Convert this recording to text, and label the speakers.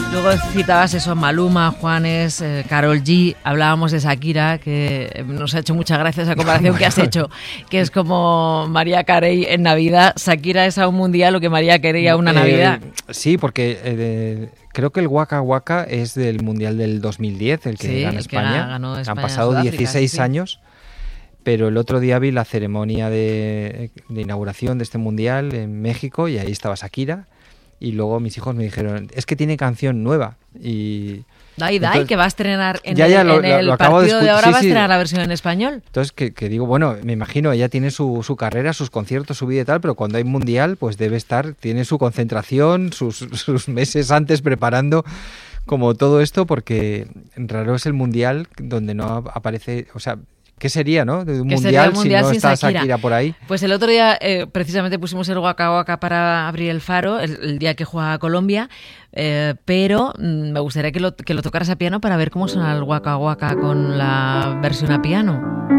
Speaker 1: Luego citabas eso, Maluma, Juanes, Karol G, hablábamos de Shakira, que nos ha hecho mucha gracia esa comparación que has hecho, que es como Mariah Carey en Navidad. Shakira es a un mundial lo que Mariah Carey a una Navidad.
Speaker 2: Sí, porque creo que el Waka Waka es del mundial del 2010, el que gana España.
Speaker 1: Ganó España.
Speaker 2: Han pasado
Speaker 1: Sudáfrica,
Speaker 2: 16 años. Pero el otro día vi la ceremonia de inauguración de este mundial en México y ahí estaba Shakira. Y luego mis hijos me dijeron, es que tiene canción nueva. Y
Speaker 1: Dai, que va a estrenar en
Speaker 2: lo
Speaker 1: el partido de ahora, va a estrenar la versión en español.
Speaker 2: Entonces, que digo, bueno, me imagino, ella tiene su carrera, sus conciertos, su vida y tal, pero cuando hay mundial, pues tiene su concentración, sus meses antes preparando como todo esto, porque raro es el mundial donde no aparece, o sea... ¿Qué sería, no? De un mundial si no está Shakira por ahí.
Speaker 1: Pues el otro día precisamente pusimos el Waka Waka para abrir el faro, el día que juega Colombia, pero me gustaría que lo tocaras a piano para ver cómo suena el Waka Waka con la versión a piano.